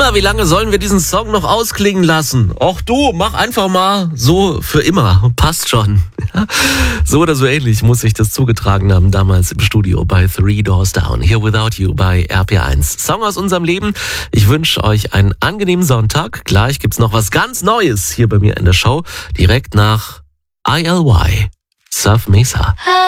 Gisela, wie lange sollen wir diesen Song noch ausklingen lassen? Och du, mach einfach mal so für immer. Passt schon. So oder so ähnlich muss ich das zugetragen haben damals im Studio bei Three Doors Down. Here Without You bei RPR1. Song aus unserem Leben. Ich wünsche euch einen angenehmen Sonntag. Gleich gibt's noch was ganz Neues hier bei mir in der Show. Direkt nach ILY. Surf Mesa.